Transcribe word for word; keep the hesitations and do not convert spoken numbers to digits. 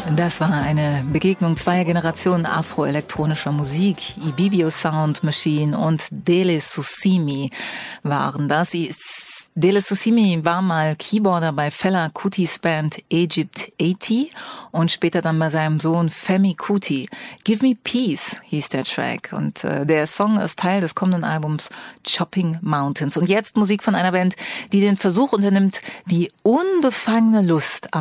Das war eine Begegnung zweier Generationen afroelektronischer Musik. Ibibio Sound Machine und Dele Susimi waren das. Dele Susimi war mal Keyboarder bei Fela Kutis Band Egypt achtzig und später dann bei seinem Sohn Femi Kuti. Give Me Peace hieß der Track und äh, der Song ist Teil des kommenden Albums Chopping Mountains. Und jetzt Musik von einer Band, die den Versuch unternimmt, die unbefangene Lust